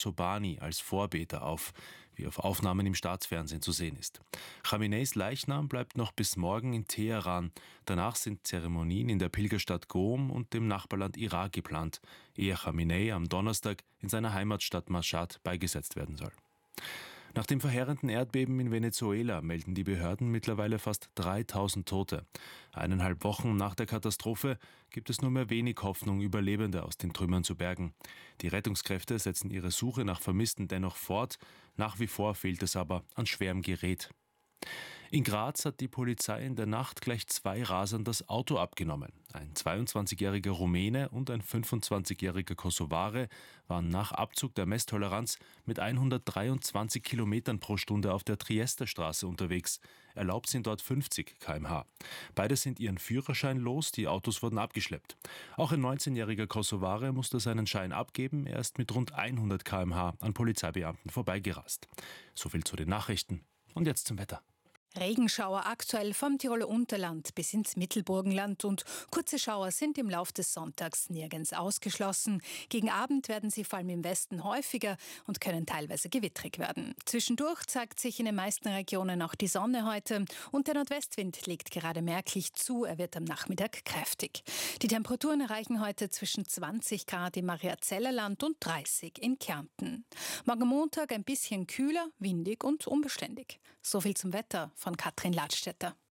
Zobani als Vorbeter auf, wie auf Aufnahmen im Staatsfernsehen zu sehen ist. Khameneis Leichnam bleibt noch bis morgen in Teheran. Danach sind Zeremonien in der Pilgerstadt Qom und dem Nachbarland Irak geplant, ehe Khamenei am Donnerstag in seiner Heimatstadt Mashhad beigesetzt werden soll. Nach dem verheerenden Erdbeben in Venezuela melden die Behörden mittlerweile fast 3000 Tote. 1,5 Wochen nach der Katastrophe gibt es nur mehr wenig Hoffnung, Überlebende aus den Trümmern zu bergen. Die Rettungskräfte setzen ihre Suche nach Vermissten dennoch fort. Nach wie vor fehlt es aber an schwerem Gerät. In Graz hat die Polizei in der Nacht gleich 2 Rasern das Auto abgenommen. Ein 22-jähriger Rumäne und ein 25-jähriger Kosovare waren nach Abzug der Messtoleranz mit 123 Kilometern pro Stunde auf der Triesterstraße unterwegs. Erlaubt sind dort 50 km/h. Beide sind ihren Führerschein los, die Autos wurden abgeschleppt. Auch ein 19-jähriger Kosovare musste seinen Schein abgeben, er ist mit rund 100 km/h an Polizeibeamten vorbeigerast. Soviel zu den Nachrichten. Und jetzt zum Wetter. Regenschauer aktuell vom Tiroler Unterland bis ins Mittelburgenland und kurze Schauer sind im Lauf des Sonntags nirgends ausgeschlossen. Gegen Abend werden sie vor allem im Westen häufiger und können teilweise gewittrig werden. Zwischendurch zeigt sich in den meisten Regionen auch die Sonne heute und der Nordwestwind legt gerade merklich zu, er wird am Nachmittag kräftig. Die Temperaturen erreichen heute zwischen 20 Grad im Mariazellerland und 30 in Kärnten. Morgen Montag ein bisschen kühler, windig und unbeständig. So viel zum Wetter von Katrin Ladstätter.